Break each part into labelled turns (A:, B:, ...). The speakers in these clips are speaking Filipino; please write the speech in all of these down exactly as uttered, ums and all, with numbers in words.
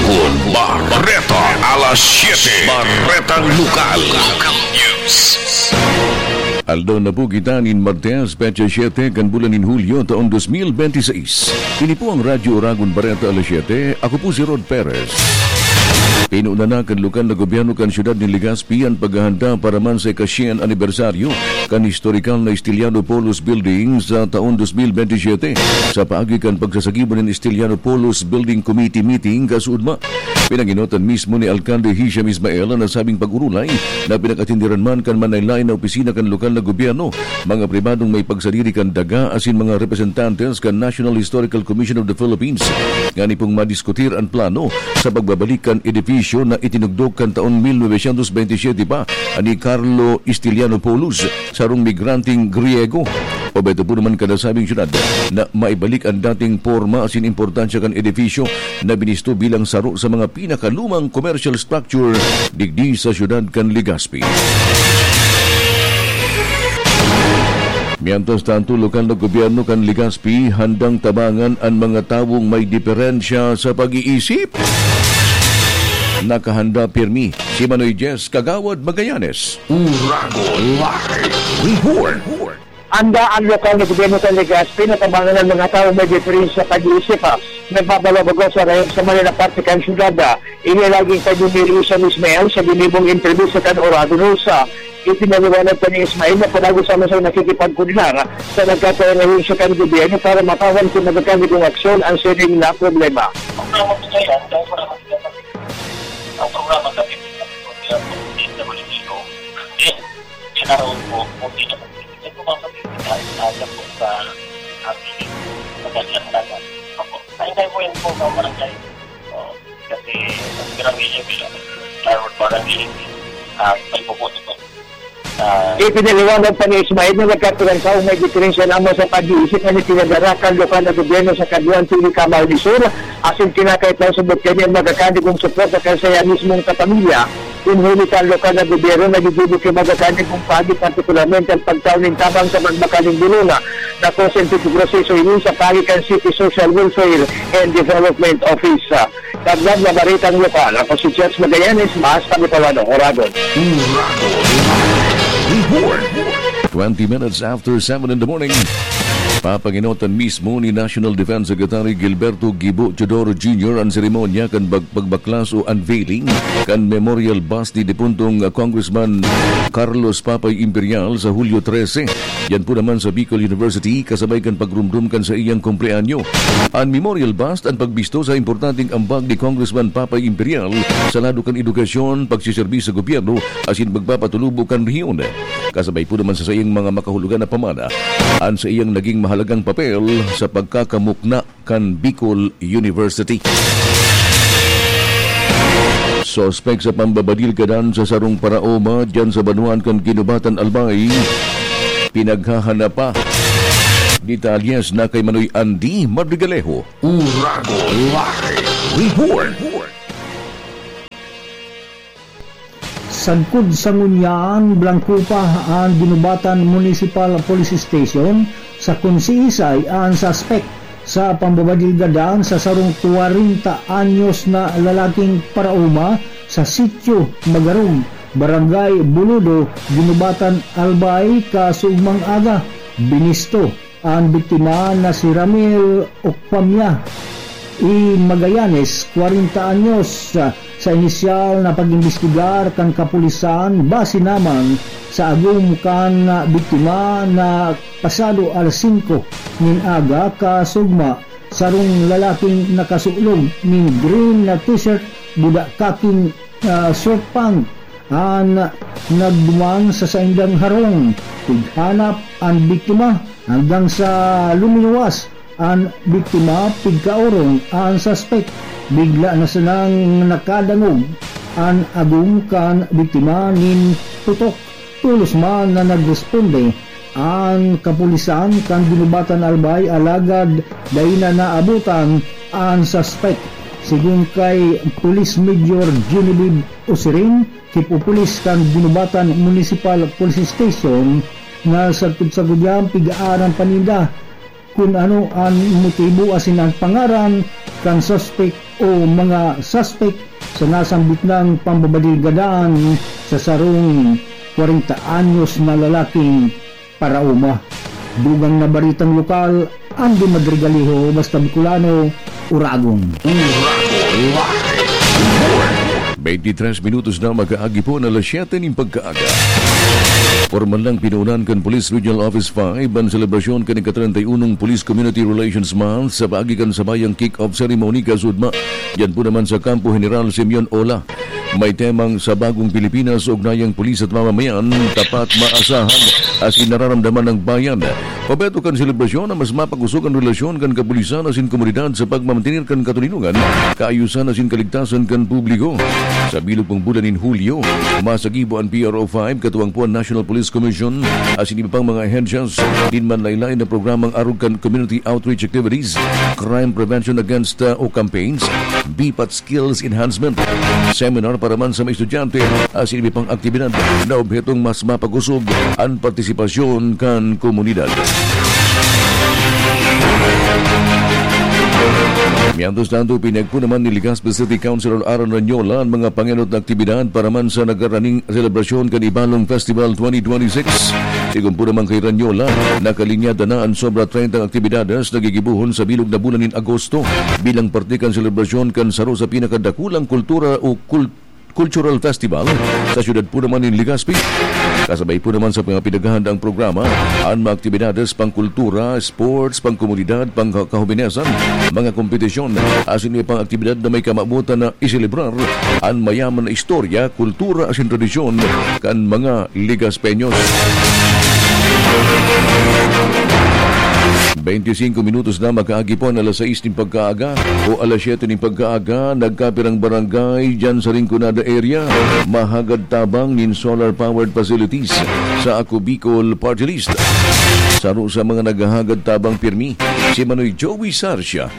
A: hapon, Barreta, alas siyete, Barretang Lokal. Local News. Aldo na po kitanin Martes, Petsa siyete, kan bulan in Hulyo, taong dos mil twenty-six. Ini po ang Radyo Oragon Barreta, alas siyete. Ako po si Rod Perez. Pinuuna na kan lokal na gobyerno kan siyudad ni Legazpi ang paghahanda para man sa ikasiyang anibersaryo kan historikal na Estiliano Polos Building sa taon dos mil twenty-seven sa paagi kan pagsasagiban ng Estiliano Polos Building Committee meeting kasuudma. Pinanginotan mismo ni Alcalde Hisham Ismael ang nasabing pag-urulay na pinakatindiran man kan manaylain na opisina kan lokal na gobyerno, mga pribadong may pagsadiri kan daga asin mga representantes kan National Historical Commission of the Philippines. Ngani pong madiskutir ang plano sa pagbabalik kan edifisyo na itinugdog kan taon nineteen twenty-seven pa ani Carlo Estiliano Polos sarong migranting Griego. O beto po naman kadasabing syudad na maibalik ang dating forma asin importansya kan edifisyo na binisto bilang saro sa mga pinakalumang commercial structure digdi sa syudad kan Legazpi. Mientras tanto, lokal na gobyerno kan Legazpi handang tabangan ang mga tawong may diferensya sa pag-iisip. Nakahanda pirmi si Manoy Jess Kagawad Magallanes. Uragon Live Report.
B: Anda ang lokal na gobyerno sa Legazpi na tabangan ng mga tao may diferensya sa pag-iisip. Nagpapalabago sa rayon sa Manila parte kan syudad. Inilaging kay Dumili sa Ismael sa binibong interview sa kan Oragon Rosa. Itinaliwanag pa ni Ismael na panago-sama sa nakikipagkoordinar sa nagkakaroon sa kan gobyerno para matawan kung magkakamit ng aksyon ang siring na problema.
C: Ang programa ko yan, dahil wala makikita ang programa kami sa munisipyo, eh, kinaroon po kung hindi na makikita. Ito mga makikita, nasa po sa ating pagkakasalanan. Naintay po yan po ng barangay. Kasi ang piramidya bilang Starwood Barangay, may puputo po. Uh,
B: Ipinaliwanag pa ni Ismael na nagkatulang sa may diferensya naman sa pag-iisip na itinadarakan lokal na gobyerno sa Kaduan Tili Camal de Sur asin kinakait lang subot kanya magkakandi kong support sa kasaya mismong kapamilya. Inhulitan lokal na gobyerno na gigibig kay magkakandi kong pagi partikularmente ang pagtaunin tabang sa magmakaling buluna na consented proseso ini sa Pagikan City Social Welfare and Development Office. Kagdag na baritang lokal, ako si Jets Magallanes, Maas Pagipawano, Oragon.
A: Report. twenty minutes after seven in the morning. Papanginotan mismo ni National Defense Secretary Gilberto Gibo Teodoro Junior ang seremonya kan pagbaklas o unveiling kan memorial bust ni dipuntong Congressman Carlos Papay Imperial sa Hulyo trese. Yan po naman sa Bicol University kasabay kan pagrumdum kan sa iyang kumpleanyo. Ang memorial bust ang pagbisto sa importanteng ambag ni Congressman Papay Imperial sa lado kan edukasyon, pagsiservis sa gobyerno asin magpapatulubo kan rehiyon. Kasabay po naman sa sa iyang mga makahulugan na pamana ang sa iyang naging mahalagang papel sa pagkakamukna kan Bicol University. Suspect sa pambabadil kadan sa sarong paraoma dyan sa Banuan kan Ginubatan Albay pinaghahanap pa. Detalyes na kay Manoy Andy Madrigalejo. Uragon Live Report.
D: Sagkod sa Ngunyaan, Blancupa ang Ginubatan Municipal Police Station sa kunsiisay ang suspect sa pambabadilgadan sa sarong forty anyos na lalaking parauma sa sitio Magarong, Barangay Buludo, Ginubatan Albay, kasugmang aga. Binisto ang biktima na si Ramil Okpamya I Magallanes, forty anyos, sa, sa inisyal na pag-imbestigar kan kapulisan base naman sa agum kan uh, biktima na pasado alas singko nin aga kasugma sarong lalaking nakasulog ning green na t-shirt budak kaking uh, short pant an nagduman sa saindang harong. Tighanap ang biktima hanggang sa luminuwas ang biktima, pigkaorong ang suspect. Bigla na sanang nakadangog ang agum kan biktima nin putok. Tulos man na nagresponde ang kapulisan kan Ginubatan Albay alagad dahil na naabutan ang suspect. Sigun kay Police Major Genevieve Osiring, Chief of Police kan Ginubatan Municipal Police Station, na sagtud-sagudyang pigaan paninda kung ano ang motibo asin ang pangaran kan suspect o mga suspect sa nasambit ng pambabadilgadaan sa sarong forty anyos na lalaking parauma. Dugang na baritang lokal, Andy Madrigaliho, basta Bicolano, Uragon.
A: twenty-tres minutos na mag-aagi po na alas siyete ng pagkaaga. Formal lang pinuunan kan Police Regional Office five ang selebrasyon kan ika-thirty-one Police Community Relations Month sa paagikan sa bayang kick-off ceremony kasudma. Yan po naman sa Kampo General Simeon Ola. May temang sa bagong Pilipinas, ugnayang pulis at mamamayan, tapat, maasahan, as inararamdaman ng bayan. Pabeto kan selebrasyon na mas mapag-usog ang relasyon kan kapulisan asin komunidad sa pagmamantinir kan katulinungan, kaayusan asin kaligtasan kan publiko. Sa bilog pang bulan in Hulyo, umasagibo ang P R O five, katuwang po ang National Police Commission, asin iba pang mga headshots, din man laylay na programang arog kan community outreach activities, crime prevention against uh, o campaigns, B P A T skills enhancement, seminar para man sa mga estudyante, asin iba pang aktibidad na objetong mas mapag-usog ang partisipasyon kan komunidad. Miantos tanto pinagpo naman ni Legazpi City Councilor Aaron Ranyola ang mga pangenot na aktibidad para man sa nagaraning selebrasyon kan Ibalong Festival twenty twenty-six. Sigun po naman kay Ranyola, nakalinyada na ang sobra thirty aktibidades nagigibuhon sa bilog na bulan in Agosto bilang parte kan selebrasyon kan saro sa pinakadakulang kultura o kult Cultural Festival sa syudad po naman in Legazpi. Kasabay po naman sa mga pinaghahandang programa ang mga aktibidades pangkultura, sports, pangkomunidad, pangkahubinesan, mga kompetisyon, asin may pang aktibidad na may kamabutan na iselebrar ang mayaman na istorya, kultura, asin tradisyon kan mga Legazpeños. twenty-five minutos na magkaagi po ang alas sais ng pagkaaga o alas siyete ng pagkaaga. Nagkapirang barangay dyan sa Rinconada area, mahagad tabang nin solar powered facilities sa Ako Bicol Party List. Saro sa mga naghahagad tabang pirmi, si Manoy Joey Sarsia.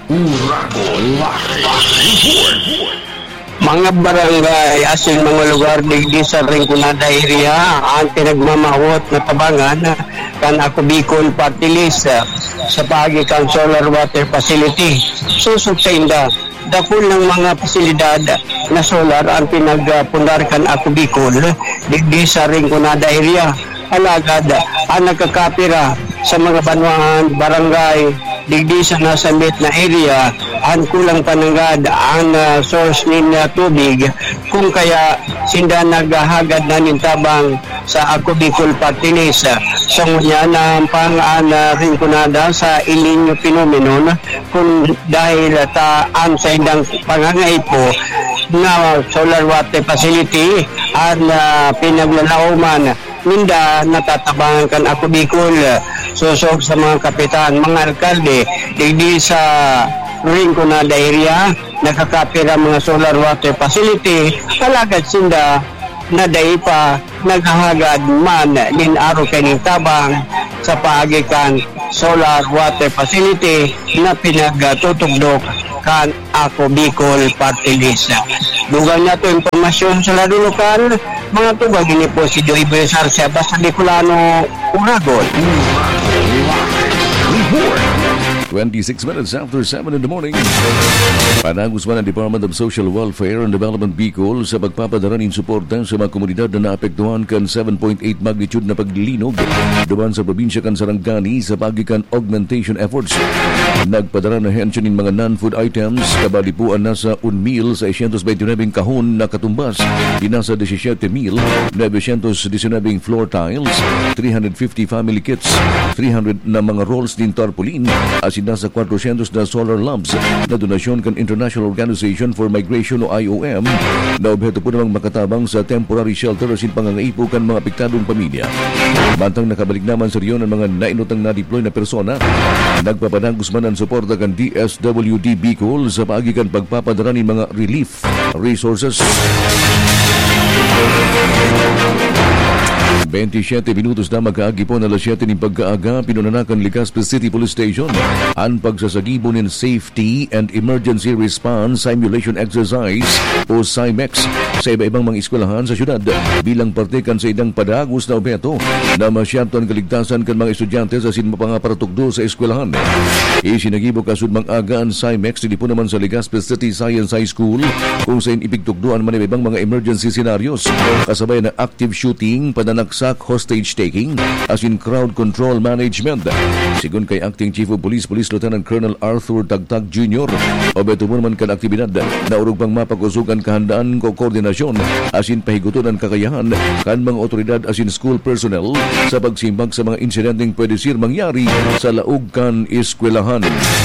E: Mga barangay asin mga lugar digdi sa Rinconada area ang pinagmamahot na tabangan kan Ako Bicol Party List sa paagi kan solar water facility. Susog sa inda, dakol ng mga pasilidad na solar ang pinagpundar kan Ako Bicol digdi sa Rinconada area. Alagad ang nagkakapira sa mga banwahan, barangay digdi sa nasambit na area ang kulang pananggad ang uh, source nin uh, tubig, kung kaya sinda naghahagad na nintabang sa Ako Bicol Party List. So nga na pang uh, Rinconada sa El Niño phenomenon, kung dahil taan sa indang pangangaipo na solar water facility ang uh, pinaglalauman minda natatabangan kan Ako Bicol. Susog sa mga kapitan, mga alkalde digdi sa Rinconada area, nakakapira mga solar water facility, alagad sinda na dahi pa naghahagad man nin araw kaning tabang sa paagikan solar water facility na pinagtutugdok kan Ako Bicol Party List. Dugang na ito informasyon sa lado lokal, mga tubag ini po si Joey Sarsia, basta Bicolano, Uragon.
A: twenty-six minutes after seven in the morning. Panagusman ng Department of Social Welfare and Development Bicol sa pagpapadara ng suporta sa mga komunidad na naapektuhan kan seven point eight magnitude na paglinog duman sa probinsya kan Sarangani sa pagikan augmentation efforts. Nagpadara na hensyon ng mga non-food items, kabalipuan na sa one million six hundred twenty-nine kahon na katumbas, binasa seventeen million nine hundred nineteen floor tiles, three hundred fifty family kits, three hundred na mga rolls din tarpaulin, as nasa four hundred na solar lamps na donasyon kan International Organization for Migration o I O M na objeto po namang makatabang sa temporary shelter asin pangangaipo kan mga apektadong pamilya. Bantang nakabalik naman sa riyon ang mga nainutang na-deploy na persona. Nagpapadagos man ang suporta kan D S W D Bicol sa paagikan pagpapadara ng mga relief resources. twenty-siyete minutos na magkaagipon alas siyete ng pagkaaga, pinunanakan Legazpi City Police Station ang pagsasagibo ng Safety and Emergency Response Simulation Exercise o SIMEX sa iba-ibang mga eskwelahan sa syudad bilang parte kan sa idang padagos na objeto na masyadton kaligtasan kan mga estudyante sa sin mapangaparatugdo sa eskwelahan. Isinagibo kasud mang aga ang SIMEX dili po naman sa Legazpi City Science High School kung saan ipigtugduan man ibang mga emergency scenarios kasabay ng active shooting, pananaksak, hostage taking as in crowd control management. Sigun kay Acting Chief of Police Police Lieutenant Colonel Arthur Tagtag Junior obeto mo naman kan aktibidad na urog pang mapakusugan kahandaan ko koordinasyon as in pahiguton ang kakayahan kan mga otoridad as in school personnel sa pagsimbag sa mga insidenteng pwede sir mangyari sa laog kan eskwelahan.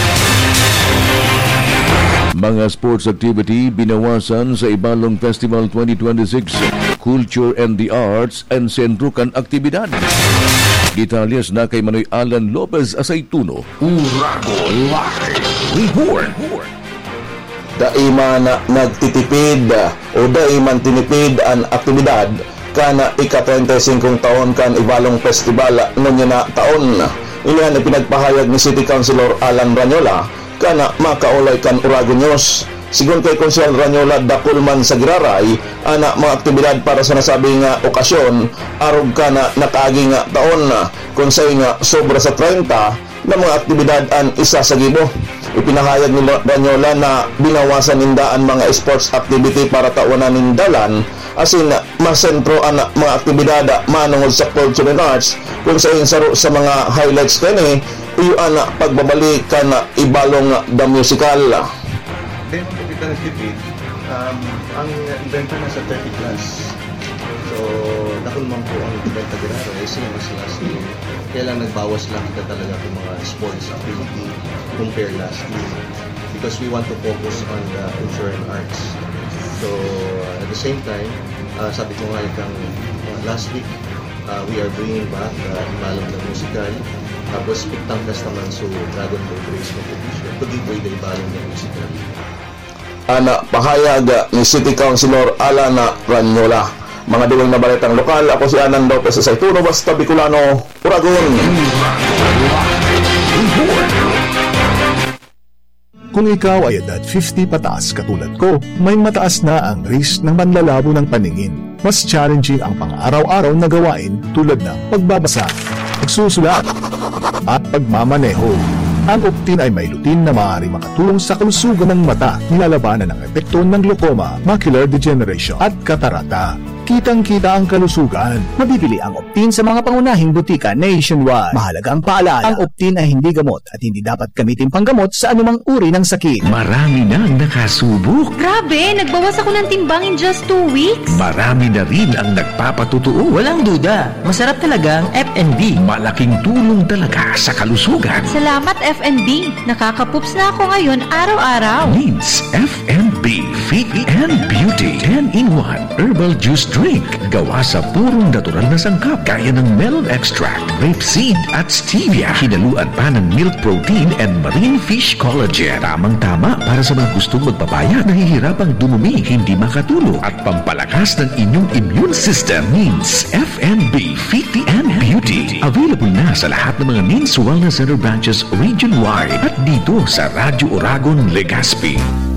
A: Mga sports activity binawasan sa Ibalong Festival twenty twenty-six, Culture and the Arts and Sentro kan aktibidad. Detalyes na kay Manoy Alan Lopez Asaytuno.
F: Urago Live Report.
G: Daima na nagtitipid o daiman tinipid ang aktibidad kana ika-twenty-five taon kan Ibalong Festival nonya na taon. Inihan ay pinagpahayag ni City Councilor Alan Ranyola kana makaulay kan Urago News. Sigun kay Konsehal Ranyola dakul man sa giraray ana mga aktibidad para sa nasabing nga okasyon arog kana nakaagi nga taon konsay nga sobra sa thirty na mga aktibidad an isa sa gibo. Ipinahayag ni Ranyola na binawasan nindaan mga sports activity para taonan nindalan asin masentro ang mga aktibidad manungod sa culture and arts kung sa insaro sa mga highlights kani iyon pagbabalik kan Ibalong the Musical.
H: Then kita nagtipid um, ang ibenta na sa thirty plus. So dakol man po ang ibenta ginaro ay sila mas last year. Kaya lang nagbawas lang kita talaga ng mga sports activity compare last year because we want to focus on the culture and arts. So uh, at the same time, uh, sabi ko nga itang uh, last week uh, we are bringing back the uh, Ibalong the Musical. Tapos pagtangkas naman sa Dragon Boat Race Competition to give away the Ibalong the Musical.
G: Ana pahayag ni City Councilor Alan Ranyola. Mga duwang na balitang lokal, ako si Anan Lopez sa Saytuno, basta Bicolano, Uragon.
I: Kung ikaw ay edad fifty pataas katulad ko, may mataas na ang risk ng panlalabo ng paningin. Mas challenging ang pang-araw-araw na gawain tulad ng pagbabasa, pagsusulat, at pagmamaneho. Ang Optin ay may lutin na maaari makatulong sa kalusugan ng mata, nilalabanan ang epekto ng glaucoma, macular degeneration at katarata. Kitang-kita ang kalusugan.
J: Mabibili ang Optin sa mga pangunahing butika nationwide. Mahalaga ang paalala, ang Optin ay hindi gamot at hindi dapat gamitin panggamot sa anumang uri ng sakit.
F: Marami na ang nakasubok.
K: Grabe, nagbawas ako ng timbang in just two weeks.
F: Marami na rin ang nagpapatutuo.
J: Walang duda, masarap talaga ang F and B.
F: Malaking tulong talaga sa kalusugan.
K: Salamat F and B. Nakakapups na ako ngayon araw-araw.
F: Needs F and B Fit and Beauty ten in one Herbal Juice Drink. Gawa sa purong natural na sangkap gaya ng melon extract, rapeseed at stevia. Hinaluan pa ng milk protein and marine fish collagen. Tamang-tama para sa mga gustong magpapaya, nahihirapang dumumi, hindi makatulog at pampalakas ng inyong immune system. Needs F and B Fit and Beauty. Available na sa lahat ng mga Needs Wellness Center branches region-wide at dito sa Radyo Uragon, Legazpi.